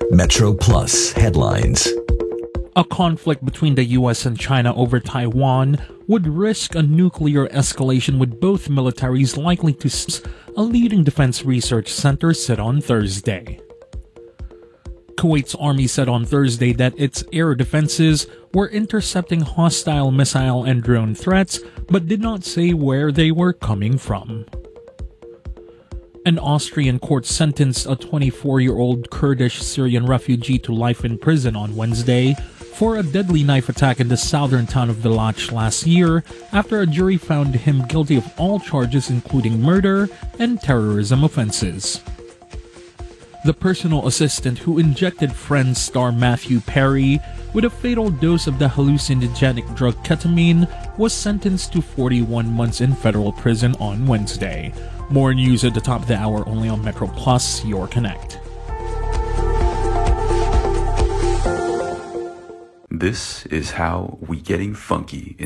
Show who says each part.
Speaker 1: Metro Plus headlines.
Speaker 2: A conflict between the US and China over Taiwan would risk a nuclear escalation, with both militaries likely to a leading defense research center said on Thursday. Kuwait's army said on Thursday that its air defenses were intercepting hostile missile and drone threats, but did not say where they were coming from. An Austrian court sentenced a 24-year-old Kurdish Syrian refugee to life in prison on Wednesday for a deadly knife attack in the southern town of Villach last year, after a jury found him guilty of all charges including murder and terrorism offenses. The personal assistant who injected Friends star Matthew Perry with a fatal dose of the hallucinogenic drug ketamine was sentenced to 41 months in federal prison on Wednesday. More news at the top of the hour only on Metro Plus, your connect.
Speaker 3: This is how we getting funky.